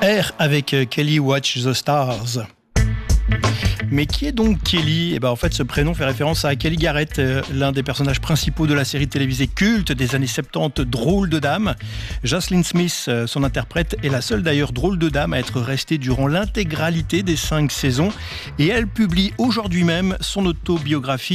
R avec Kelly Watch the Stars. Mais qui est donc Kelly ? En fait, ce prénom fait référence à Kelly Garrett, l'un des personnages principaux de la série télévisée culte des années 70, Drôle de dame. Jocelyn Smith, son interprète, est la seule d'ailleurs drôle de dame à être restée durant l'intégralité des 5 saisons. Et elle publie aujourd'hui même son autobiographie